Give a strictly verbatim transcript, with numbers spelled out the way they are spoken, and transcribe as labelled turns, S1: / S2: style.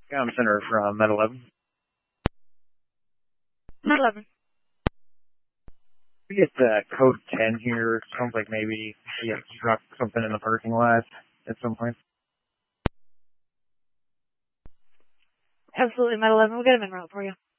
S1: Com Center from Med eleven.
S2: Med eleven.
S1: We get uh, code ten here. It sounds like maybe you dropped something in the parking lot at some point.
S2: Absolutely, Med eleven. We'll get him en route for you.